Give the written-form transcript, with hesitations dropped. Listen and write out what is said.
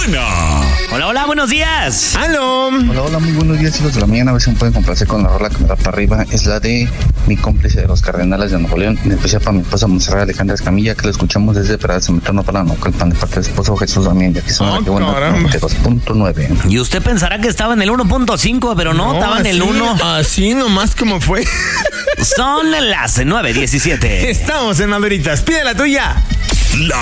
buena. Hola, hola, buenos días. ¡Aló! Hola, muy buenos días, hijos de la mañana. A ver si me pueden complacer con la rola que me da para arriba. Es la de Mi cómplice de los Cardenales de Nuevo León. En especial para mi esposa Montserrat Alejandra Escamilla, que la escuchamos desde Peral Cementerio para Naucalpan, de parte de su esposo Jesús Damián. Y aquí son la que buena 2.9. Y usted pensará que estaba en el 1.5, pero no, estaba en el 1. Así nomás como fue. Son las 9:17. Estamos en Maduritas. Pide la tuya. La